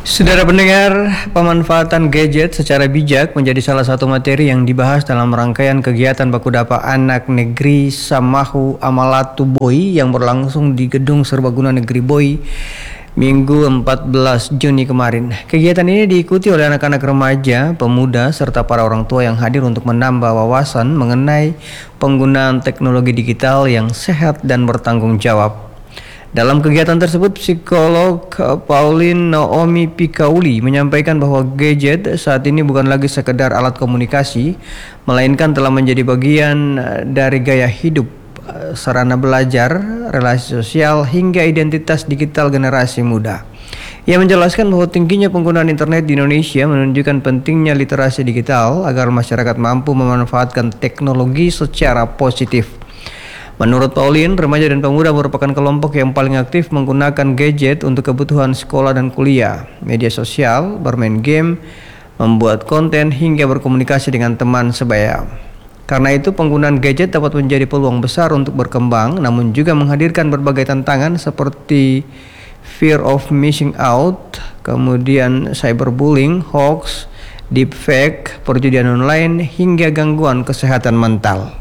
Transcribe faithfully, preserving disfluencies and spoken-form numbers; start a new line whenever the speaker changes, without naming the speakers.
Saudara pendengar, pemanfaatan gadget secara bijak menjadi salah satu materi yang dibahas dalam rangkaian kegiatan Bakudapa Anak Negeri Samahu Amalatu Boy yang berlangsung di Gedung Serbaguna Negeri Boy Minggu empat belas Juni kemarin. Kegiatan ini diikuti oleh anak-anak remaja, pemuda, serta para orang tua yang hadir untuk menambah wawasan mengenai penggunaan teknologi digital yang sehat dan bertanggung jawab. Dalam kegiatan tersebut, psikolog Pauline Naomi Pikauli menyampaikan bahwa gadget saat ini bukan lagi sekedar alat komunikasi, melainkan telah menjadi bagian dari gaya hidup, sarana belajar, relasi sosial, hingga identitas digital generasi muda. Ia menjelaskan bahwa tingginya penggunaan internet di Indonesia menunjukkan pentingnya literasi digital agar masyarakat mampu memanfaatkan teknologi secara positif. Menurut Pauline, remaja dan pemuda merupakan kelompok yang paling aktif menggunakan gadget untuk kebutuhan sekolah dan kuliah, media sosial, bermain game, membuat konten, hingga berkomunikasi dengan teman sebaya. Karena itu, penggunaan gadget dapat menjadi peluang besar untuk berkembang, namun juga menghadirkan berbagai tantangan seperti fear of missing out, kemudian cyberbullying, hoax, deepfake, perjudian online, hingga gangguan kesehatan mental.